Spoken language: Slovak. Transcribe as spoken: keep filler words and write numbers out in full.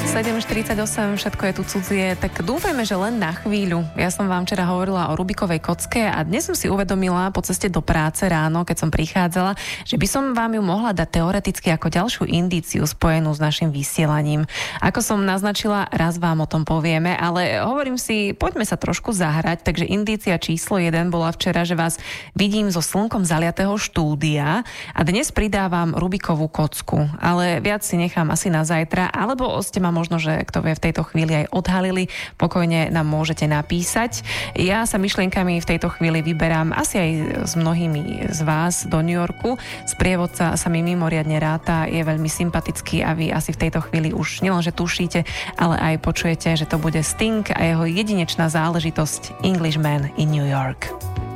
sedem štyridsaťosem, všetko je tu cudzie, tak dúfajme, že len na chvíľu. Ja som vám včera hovorila o Rubikovej kocke a dnes som si uvedomila po ceste do práce ráno, keď som prichádzala, že by som vám ju mohla dať teoreticky ako ďalšiu indíciu spojenú s našim vysielaním. Ako som naznačila, raz vám o tom povieme, ale hovorím si, poďme sa trošku zahrať, takže indícia číslo jeden bola včera, že vás vidím so slnkom zaliatého štúdia a dnes pridávam Rubikovú kocku, ale viac si nechám asi na zajtra, alebo ste ma možno, že kto vie, v tejto chvíli aj odhalili, pokojne nám môžete napísať. Ja sa myšlienkami v tejto chvíli vyberám asi aj s mnohými z vás do New Yorku. Sprievodca sa mi mimoriadne ráta, je veľmi sympatický a vy asi v tejto chvíli už nielenže tušíte, ale aj počujete, že to bude Sting a jeho jedinečná záležitosť Englishman in New York.